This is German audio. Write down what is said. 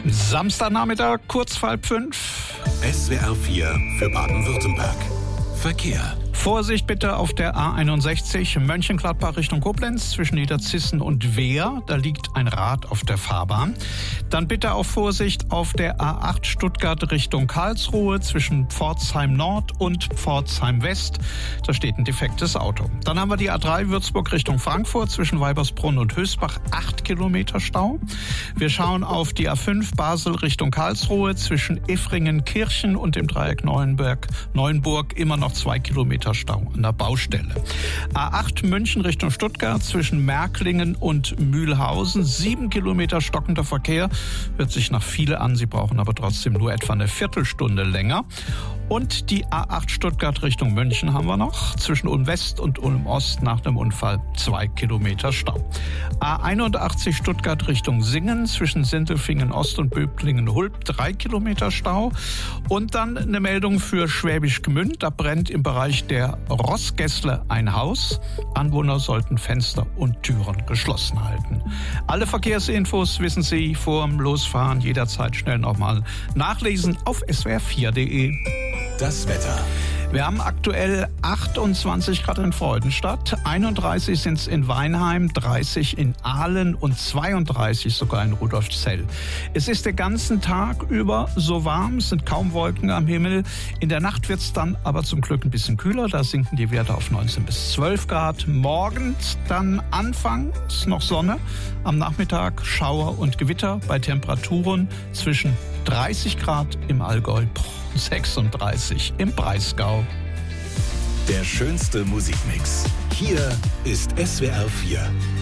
Samstagnachmittag, kurz vor 5. SWR 4 für Baden-Württemberg. Verkehr. Vorsicht bitte auf der A61 Mönchengladbach Richtung Koblenz zwischen Niederzissen und Wehr. Da liegt ein Rad auf der Fahrbahn. Dann bitte auch Vorsicht auf der A8 Stuttgart Richtung Karlsruhe zwischen Pforzheim Nord und Pforzheim West. Da steht ein defektes Auto. Dann haben wir die A3 Würzburg Richtung Frankfurt zwischen Weibersbrunn und Hösbach, 8 Kilometer Stau. Wir schauen auf die A5 Basel Richtung Karlsruhe zwischen Effringen-Kirchen und dem Dreieck Neuenburg immer noch 2 Kilometer Stau an der Baustelle. A8 München Richtung Stuttgart zwischen Märklingen und Mühlhausen, 7 Kilometer stockender Verkehr. Hört sich nach viel an, Sie brauchen aber trotzdem nur etwa eine Viertelstunde länger. Und die A8 Stuttgart Richtung München haben wir noch. Zwischen Ulm West und Ulm Ost nach dem Unfall 2 Kilometer Stau. A81 Stuttgart Richtung Singen zwischen Sindelfingen Ost und Böblingen-Hulb 3 Kilometer Stau. Und dann eine Meldung für Schwäbisch Gmünd. Da brennt im Bereich der Rossgässle ein Haus. Anwohner sollten Fenster und Türen geschlossen halten. Alle Verkehrsinfos wissen Sie vor dem Losfahren jederzeit schnell nochmal nachlesen auf swr4.de. Das Wetter. Wir haben aktuell 28 Grad in Freudenstadt, 31 sind es in Weinheim, 30 in Aalen und 32 sogar in Rudolfzell. Es ist den ganzen Tag über so warm, es sind kaum Wolken am Himmel. In der Nacht wird es dann aber zum Glück ein bisschen kühler, da sinken die Werte auf 19 bis 12 Grad. Morgens dann anfangs noch Sonne, am Nachmittag Schauer und Gewitter bei Temperaturen zwischen 30 Grad im Allgäu, 36 im Breisgau. Der schönste Musikmix. Hier ist SWR 4.